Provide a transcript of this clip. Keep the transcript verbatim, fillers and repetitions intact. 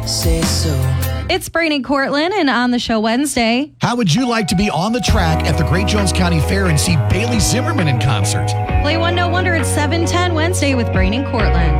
say so. It's Brain and Cortland, and on the show Wednesday. How would you like to be on the track at the Great Jones County Fair and see Bailey Zimmerman in concert? Play One No Wonder at seven ten Wednesday with Brain and Cortland.